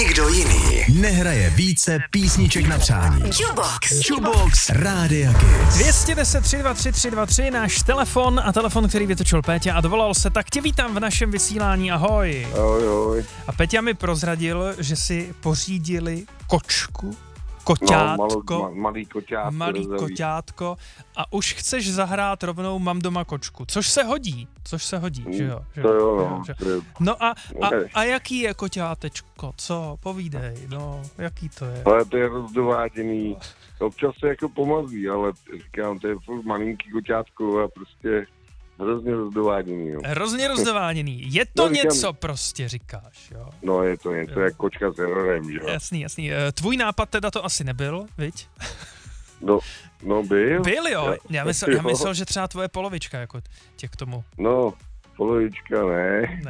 nikdo jiný nehraje více písniček na přání. Jukebox Rádia Kiss. 210 323 323, náš telefon a telefon, který vytočil Péťa a dovolal se, tak tě vítám v našem vysílání, ahoj. Ahoj. A Péťa mi prozradil, že si pořídili kočku, koťátko, No, malý koťátko a už chceš zahrát rovnou Mám doma kočku, což se hodí, že jo? To jo, no. No a jaký je koťátečko, co, povídej, no, jaký to je? Ale to je rozdováděný, občas se jako pomazí, ale říkám, to je furt malinký koťátko a prostě hrozně rozdováděný, jo. Hrozně rozdováděný, je to něco prostě, říkáš, jo? No je to něco jak kočka s errorem, že jo. Jasný. Tvůj nápad teda to asi nebyl, viď? No byl. Byl, jo? Já myslel, že třeba tvoje polovička jako tě k tomu. No, polovička ne.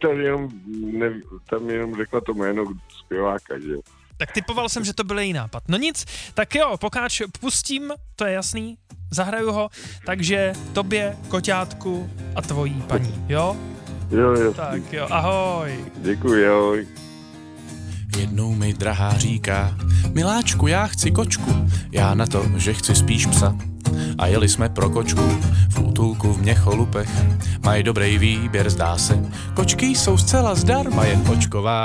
tam jenom řekla to jméno zpěváka, že jo. Tak typoval jsem, že to byl její nápad. No nic, tak jo, pokáč pustím, to je jasný, zahraju ho, takže tobě, koťátku a tvojí paní, jo? Jo. Tak jo, ahoj. Děkuji, ahoj. Jednou mi drahá říká, miláčku, já chci kočku, já na to, že chci spíš psa. A jeli jsme pro kočku, v útulku v Měcholupech, mají dobrý výběr, zdá se. Kočky jsou zcela zdarma, jen kočková